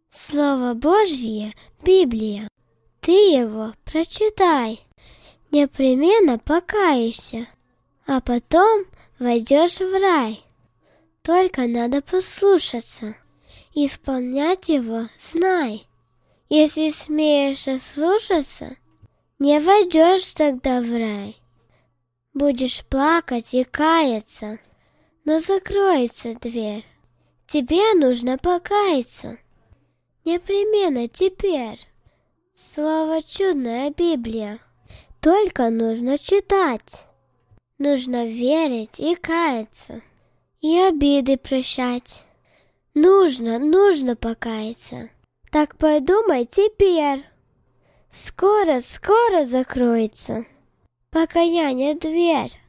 Слово Божье, Библия. Ты его прочитай, непременно покаешься, а потом войдешь в рай. Только надо послушаться, исполнять его знай. Если смеешь ослушаться, не войдешь тогда в рай. Будешь плакать и каяться, но закроется дверь. Тебе нужно покаяться. Непременно теперь. Слово чудная Библия. Только нужно читать. Нужно верить и каяться. И обиды прощать. Нужно покаяться. Так подумай теперь. Скоро закроется покаяние дверь.